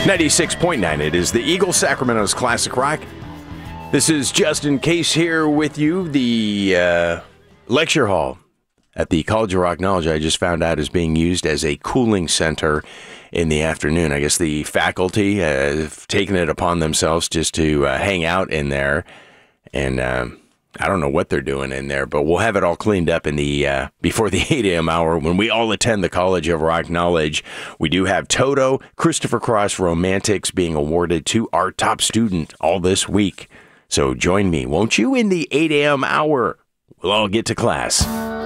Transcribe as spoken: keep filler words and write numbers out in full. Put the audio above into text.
ninety-six point nine, it is the Eagle, Sacramento's Classic Rock. This is Justin Case here with you. The uh, lecture hall at the College of Rock Knowledge, I just found out, is being used as a cooling center in the afternoon. I guess the faculty have taken it upon themselves just to uh, hang out in there, and um, I don't know what they're doing in there, but we'll have it all cleaned up in the uh, before the eight a.m. hour when we all attend the College of Rock Knowledge. We do have Toto Christopher Cross Romantics being awarded to our top student all this week. So join me, won't you, in the eight a.m. hour? We'll all get to class.